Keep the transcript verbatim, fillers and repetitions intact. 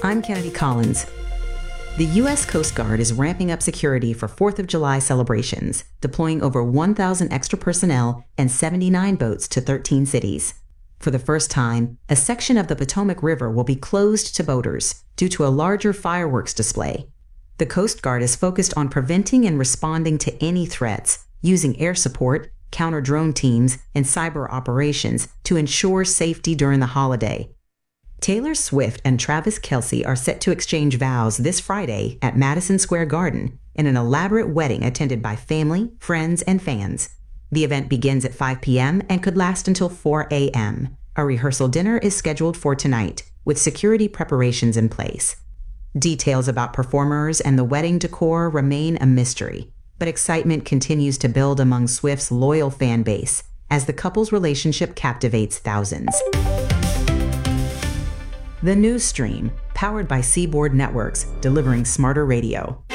I'm Kennedy Collins. The U S Coast Guard is ramping up security for fourth of July celebrations, deploying over one thousand extra personnel and seventy-nine boats to thirteen cities. For the first time, a section of the Potomac River will be closed to boaters due to a larger fireworks display. The Coast Guard is focused on preventing and responding to any threats, using air support, counter-drone teams, and cyber operations to ensure safety during the holiday. Taylor Swift and Travis Kelce are set to exchange vows this Friday at Madison Square Garden in an elaborate wedding attended by family, friends, and fans. The event begins at five p.m. and could last until four a.m. A rehearsal dinner is scheduled for tonight, with security preparations in place. Details about performers and the wedding decor remain a mystery, but excitement continues to build among Swift's loyal fan base as the couple's relationship captivates thousands. The News Stream, powered by Seaboard Networks, delivering smarter radio.